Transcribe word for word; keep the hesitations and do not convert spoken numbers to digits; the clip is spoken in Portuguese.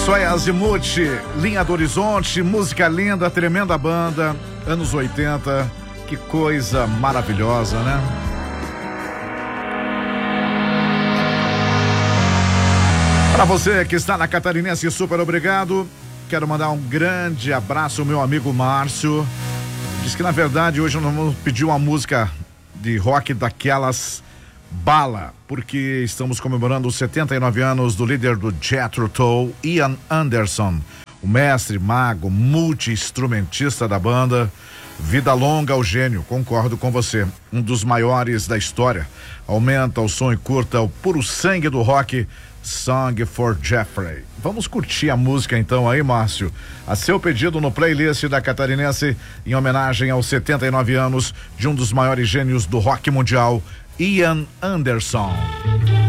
Isso aí, Azimuth, Linha do Horizonte, música linda, tremenda banda, anos oitenta, que coisa maravilhosa, né? Para você que está na Catarinense, super obrigado. Quero mandar um grande abraço ao meu amigo Márcio. Diz que na verdade hoje nós vamos pedir uma música de rock daquelas bala, porque estamos comemorando os setenta e nove anos do líder do Jethro Tull, Ian Anderson, o mestre, mago, multi-instrumentista da banda. Vida longa ao gênio, concordo com você, um dos maiores da história. Aumenta o som e curta o puro sangue do rock, Song for Jeffrey. Vamos curtir a música então aí, Márcio, a seu pedido no playlist da Catarinense, em homenagem aos setenta e nove anos de um dos maiores gênios do rock mundial, Ian Anderson.